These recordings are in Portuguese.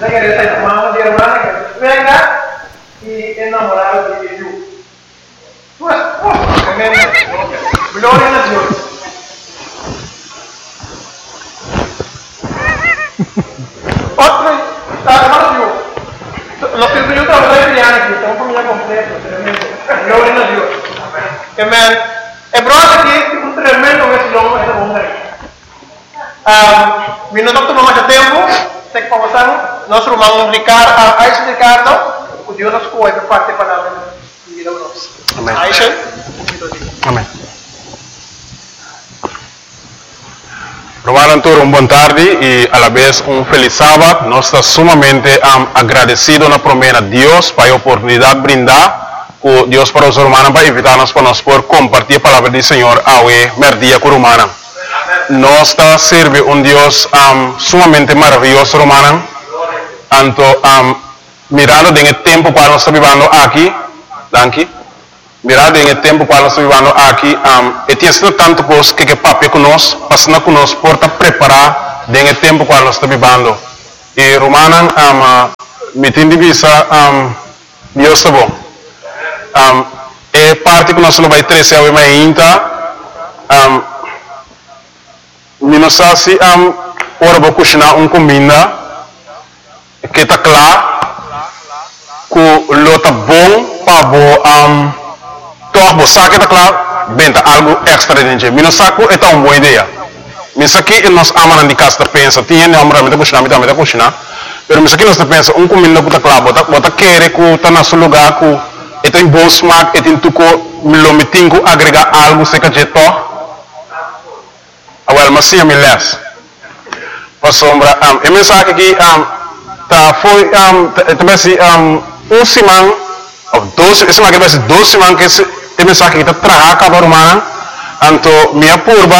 la querida mamá de hermana que venga y enamorado de Dios. Tu esposo, gloria a Dios. Otro, hermano Dios, los que yo trabajo de años, estamos familia completa, tremendo. Gloria a Dios. Amén. El problema aquí es un tremendo que se lo es hombre. Mi no tomamos mucho tiempo, sé que pasamos, nós vamos explicarlo, o Deus nos cuida parte para a vida de nós. Amém. Aisha? Amém. Romano Antônio, boa tarde e a la vez feliz sábado. Nós estamos sumamente agradecidos na promessa de Deus para a oportunidade brindar com Deus para os romanos para invitar-nos para nós por compartilhar a palavra do Senhor ao merdia com romana. Nós está servindo Deus sumamente maravilhoso, romana. Anto mirando em tempo para nós estar vivendo aqui, danke. Mirando em tempo para nós estar vivendo aqui, e tem sido tanto coisa que papi conosco, passando conosco por preparar em tempo para nós estar vivendo. E romana, me tem de vista, Deus está bom. E parte que nós não vai trazer ao ainda. Não sei se ora vou cozinhar comida que está claro que lo tá bom para vou sabe que está claro benta algo extra dentro não sabe que é uma boa ideia mas aqui nós amamos de casa pensa tinha não realmente cozinhar mas mas aqui nós pensa comida que está claro bota querer que está no seu lugar que tem bom smaak tem tudo lo metinho agregar algo se que já to Well, mas sim, me less. Para sombra, a mensagem aqui tá foi também se semana ou 12, essa aqui vai ser 12 semanas que a mensagem aqui tá trabalhando com a romana, então minha curva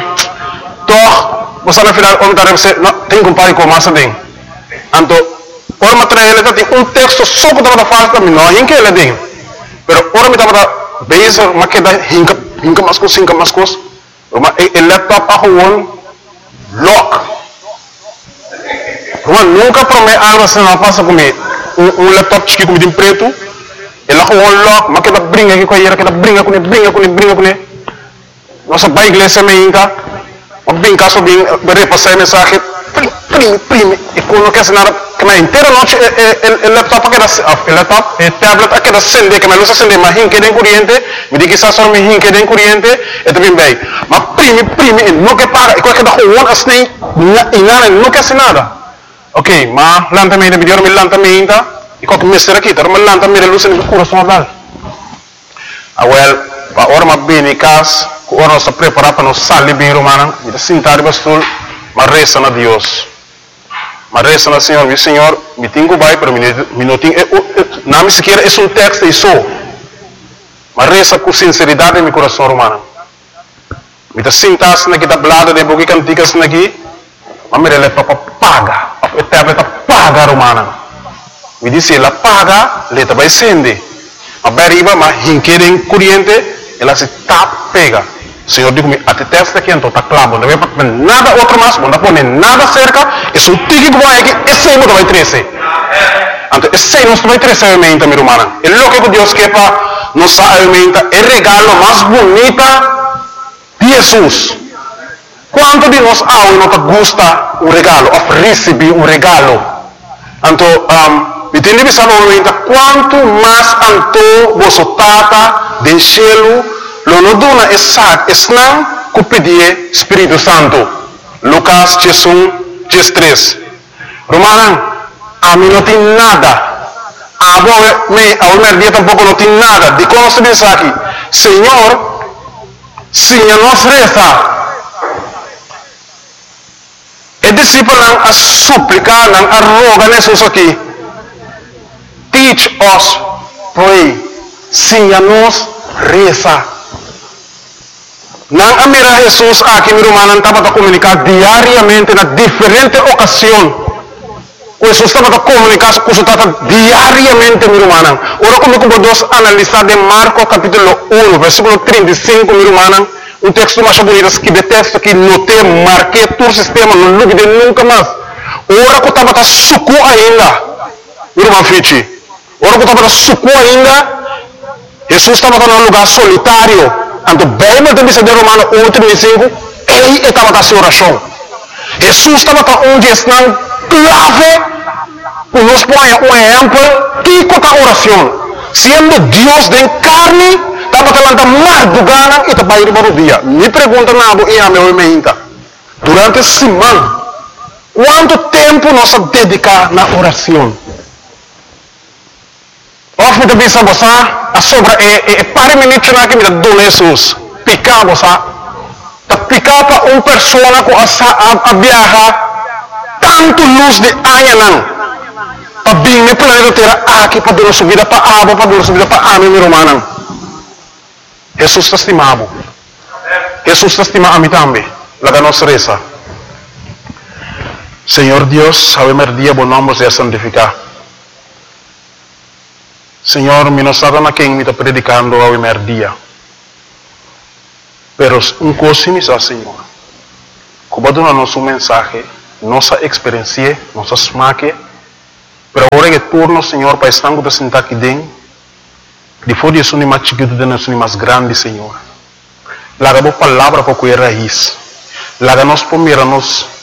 toch você na final onde você tem compare com massa tem, então por material ele tem texto só que tá falando também não, em que ele tem, pero ora me tá base mas que dá hinca mais coisas o laptop a gewoon lock. Gewoon nunca promete algo assim não passa comigo. Laptop chique comigo em preto. Ele a gewoon lock, mas que dá brinca aqui com ele, que dá brinca com ele. Nossa pai igreja me inca. Mas brinca só bem, repassar mensagem. Prime. E quando quer nada, que na inteira noite o laptop aqui o laptop, o tablet aqui da sende, que me luz acende, mas hinque de corrente, me diz que está só me hinque de corrente, e também bem. Mas prime, não quer pagar, e qualquer da rua assim, e nada, não quer nada. Ok, mas lanta-me, me lanta-me ainda, e qualquer mestre aqui, tá, mas lanta-me, luz no coração dela. Well, para hora mais bem em casa, hora nós está preparado para nós sair bem romana, e sentar bastante, mas resta na Deus. Mas resta na Senhor, me tenho vai para mim não tenho, não me sequer é texto e só. Mas resta com sinceridade em meu coração romano. Me está sentado naqui da blada de boca canticas naqui, mas me releva para pagar, para pagar romana. Me disse ela paga, ela vai sende. A beriba, mas hinquerem corrente, ela se pega. O Senhor diz-me, até testa aqui, então está claro, não vai para nada outro mais, não pôr nada cerca, é só tique que vai aqui, esse não vai crescer. Então, esse não vai crescer a mente, minha irmã. É o que Deus quer para nos alimentar, é o regalo mais bonito de Jesus. Quanto de nós não gosta o regalo, receber um regalo? Então, me tem que pensar no momento, quanto mais anto você tata do cielo, lo dona é sac, esnam, que pedir Espírito Santo. Lucas 3. Romana, a mim não tem nada. A minha dia tampouco não tem nada. De como se diz aqui, Senhor, Senhor nos reza. E discípulo a suplicar, a rogar Jesus aqui. Teach us, pray. Senhor nos reza. Não amira Jesus aqui, meu irmão, estava a comunicar diariamente na diferente ocasião. Jesus estava a comunicar com o diariamente, meu irmão. Ora, como podemos analisar de Marcos capítulo 1, versículo 35, meu irmão, um texto mais bonito, que de texto que notei, marquei todo o sistema, não duvide nunca mais. Ora, que estava suco ainda. Irmão Fichi. Ora que estava suco ainda. Jesus estava num lugar solitário. Anto bem, mas também se deu Romano 1:35. Ele estava na sua oração. Jesus estava onde está clave. Para nos pôr um exemplo. Que é a oração? Sendo Deus de carne, estava falando mais do gana e estava indo para o dia. Me pergunta nada e a meu irmão. Durante a semana, quanto tempo nós dedicamos na oração? Of também sabe você, a sobra é para minutos na que me dá Jesus. Picar você, tá picar para uma pessoa que a viajar tanto luz de anha não. Para bem me planeta terra aqui para dar subida para água, para dar subida para a minha romana. Jesus está estimado. Jesus está estimado a mim também. Laga nossa reza. Senhor Deus, ao primeiro dia, bom nome seja santificado. Senhor, me não sabe na quem me está predicando ao primeiro dia. Pero coisa me diz, Senhor. Como dá nosso mensagem, nossa experiência, nossa smaque. Pero agora que turno, Senhor, para estar com sentar aqui dentro, depois de isso, nem mais chiquito, de nós, nem mais grande, Senhor. Laga a palavra para cuidar raiz. Laga nós, primeiro, nós